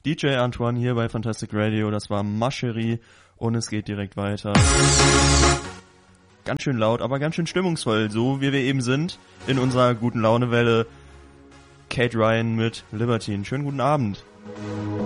DJ Antoine hier bei Fantastic Radio, das war Ma Chérie und es geht direkt weiter. Ganz schön laut, aber ganz schön stimmungsvoll, so wie wir eben sind in unserer guten Launewelle. Kate Ryan mit Libertine. Schönen guten Abend.